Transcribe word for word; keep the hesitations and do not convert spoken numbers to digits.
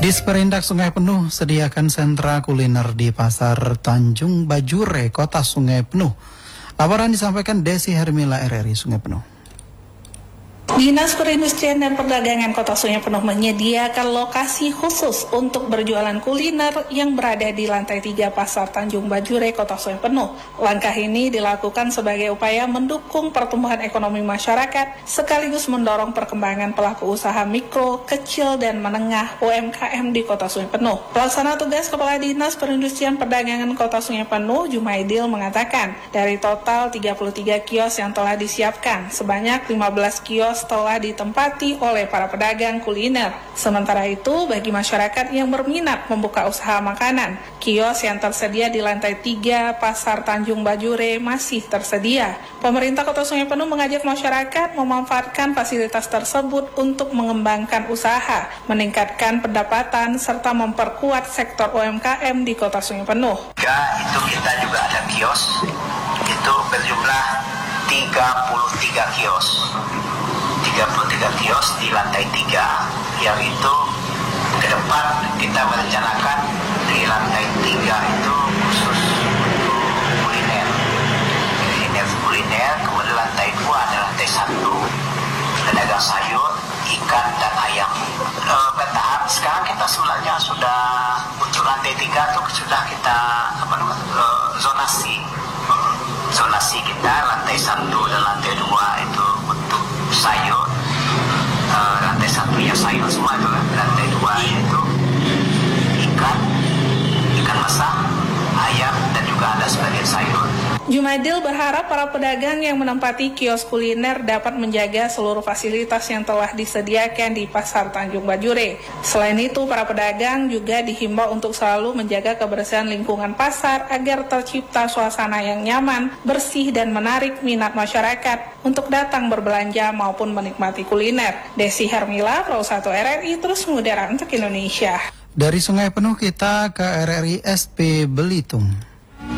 Disperindak Sungai Penuh sediakan sentra kuliner di Pasar Tanjung Bajure, Kota Sungai Penuh. Laporan disampaikan Desi Hermila R R I Sungai Penuh. Dinas Perindustrian dan Perdagangan Kota Sungai Penuh menyediakan lokasi khusus untuk berjualan kuliner yang berada di lantai tiga Pasar Tanjung Bajure, Kota Sungai Penuh. Langkah ini dilakukan sebagai upaya mendukung pertumbuhan ekonomi masyarakat sekaligus mendorong perkembangan pelaku usaha mikro, kecil, dan menengah U M K M di Kota Sungai Penuh. Pelaksana tugas Kepala Dinas Perindustrian Perdagangan Kota Sungai Penuh, Jumaidil, mengatakan dari total tiga puluh tiga kios yang telah disiapkan, sebanyak lima belas kios telah ditempati oleh para pedagang kuliner. Sementara itu, bagi masyarakat yang berminat membuka usaha makanan, kios yang tersedia di lantai tiga Pasar Tanjung Bajure masih tersedia. Pemerintah Kota Sungai Penuh mengajak masyarakat memanfaatkan fasilitas tersebut untuk mengembangkan usaha, meningkatkan pendapatan, serta memperkuat sektor U M K M di Kota Sungai Penuh. Ya, itu kita juga ada kios, itu berjumlah tiga puluh tiga kios. tiga puluh tiga kios di lantai tiga, yang itu ke depan kita merencanakan di lantai tiga itu khusus kuliner. Kuliner kuliner, kemudian lantai dua adalah lantai satu, pedagang sayur, ikan, dan ayam. E, bertahap, sekarang kita sebenarnya sudah untuk lantai tiga itu sudah kita apa namanya e, zonasi. Zonasi kita lantai satu dan lantai dua itu untuk sayur, uh, lantai satu ya sayur semua itu, lantai dua itu ikan, ikan masak, ayam, dan juga ada sebagian sayur. Jumaidil berharap para pedagang yang menempati kios kuliner dapat menjaga seluruh fasilitas yang telah disediakan di Pasar Tanjung Bajure. Selain itu, para pedagang juga dihimbau untuk selalu menjaga kebersihan lingkungan pasar agar tercipta suasana yang nyaman, bersih, dan menarik minat masyarakat untuk datang berbelanja maupun menikmati kuliner. Desi Hermila, Pro satu R R I, terus mengudara untuk Indonesia. Dari Sungai Penuh kita ke R R I S P Belitung.